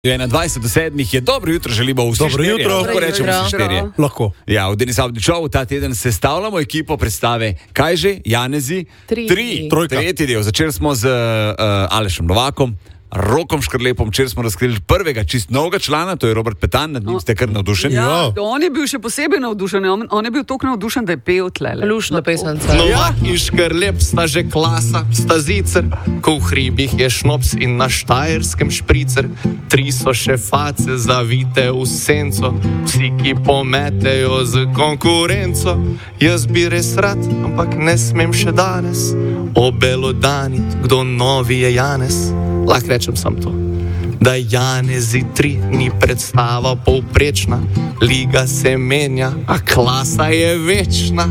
21:07 je dobro jutro, želimo vsi Dobro štirje. jutro. Lahko rečemo vsi štirje. Lahko. Ja, v Denis Avdić Show ta teden sestavljamo ekipo predstave Kaj že? Janezi? Tri. Trojka. Tretji del. Začeli smo z Alešem Novakom, Rokom Škrlepom, včeraj smo razkrili prvega čist novega člana, to je Robert Petan, nad njim ste kar navdušeni. Ja, on je bil še posebej navdušen, on je bil toliko navdušen, da je pel tlele. Lušna pesanca. Novak in Škrlep sta že klasa, sta zicer, ko v hribih je šnops in na Štajerskem špricer. Tri so še face zavite v senco, vsi, ki pometejo z konkurenco. Jaz bi res rad, ampak ne smem še danes obelodanit, kdo novi je Janez. Lahko rečem sam to, da Janezi 3 ni predstava povprečna, liga se menja, a klasa je večna.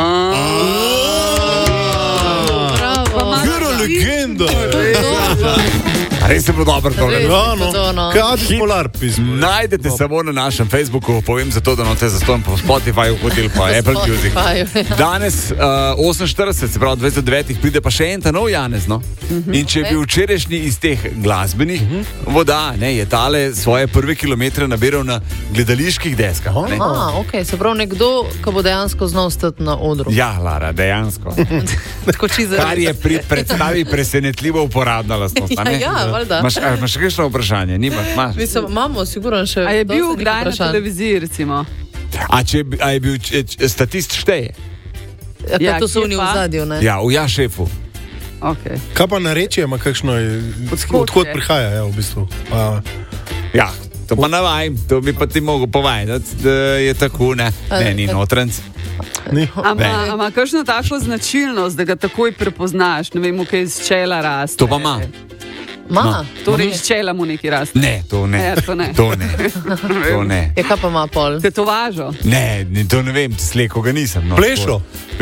Kera legenda. Res je bilo dobro tole. Kaj polar pismo? Najdete samo na našem Facebooku, povem zato, da note zastojim po Spotifyju, hotel pa Apple Music. Danes 48, se pravi 29, pride pa še en ta nov Janez, no? In če je bil včerajšnji iz teh glasbenih voda, ne, je tale svoje prve kilometre nabiral na gledaliških deskah. Ne? Ok, se pravi nekdo, ki bo dejansko znal stati na odru. Ja, Lara, dejansko. Kar je pri predstavi presenetljivo uporabna lastnost. Valjda. Imaš še kakšno vprašanje? Nimaš? Mislim, imamo sigurno še. A je bil kdaj na televiziji, recimo? A je bil statist šteje? Ja, to so oni v zadju, ne? Ja, v šefu. Okay. Kaj pa narečje, ima kakšno, odkot prihaja, v bistvu? Ja, to pa navajam, to bi pa ti mogel povedati, da je tako, ne, ni notranc. Ama kakšno tako značilnost, da ga takoj prepoznaš, ne vem, kaj iz čela raste. To pa ima. Torej iz čela mu neki raste. Ne, to ne. To ne. Je kaj pa ima pol? Tetovažo? Ne, to ne vem, sleko ga nisem. No, Plešo?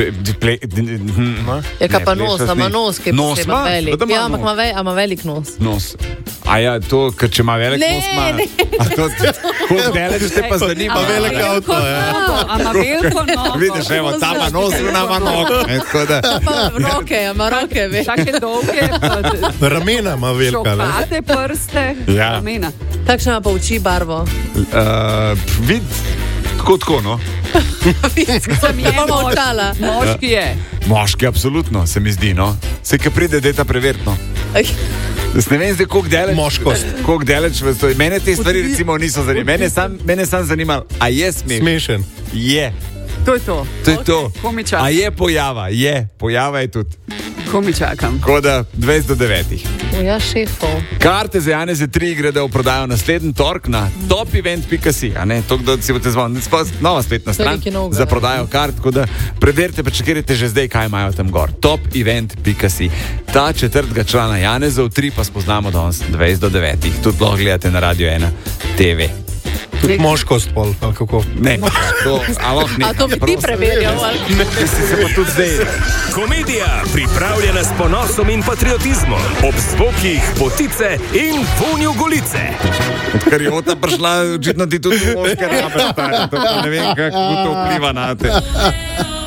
Je kaj pa nos, ima nos, ki je posebej velik. Ja, ampak ima velik nos. Nos. A ja, to, ker če ima velik nos, ima... A to, koliko deleč te pa zanima? Pa velik avto, ja. Ama veliko nogo. Vidiš, evo, ta ima nos, ona ima nogo. Ima roke, veš. Take dolge, Ramena ima velika, ne? šopate prste, ramena. Takšna ima pa oči barvo. Vid, tako, no. Sem je očala. Moški je. Moški, absolutno, se mi zdi, no. Se, ki pride, deta prevertno. Ne vem zdaj, koliko deleč. Moškost. Koliko deleč v stoji. Mene te stvari recimo niso zanimali. Mene sam zanimalo, a je smešen? Je. To je to. To je to. Komi čakam. A je pojava? Je. Pojava je tudi. Komi čakam. Koda 20:09. Ja, šefov. Karte za Janeze 3 gredo v prodajo naslednji torek na topevent.si. To, kdo si boste zvonili. Nova spletna stran za prodajo kart, tako da preverite, pa čekirajte že zdaj, kaj imajo tam gor. topevent.si. Ta četrtega člana Janezov 3 pa spoznamo danes 20:09. Tudi lahko gledate na Radio 1 TV. Tudi moškost pol, ali kako? Ne, to bi ti preverjal, ali? Ne, si se pa tudi zdaj. Komedija, pripravljena s ponosom in patriotizmom, ob zvokih potice in vonju golice. Ker je ota prišla, očitno ti tudi moške rabe, ne vem, kako to vpliva na te.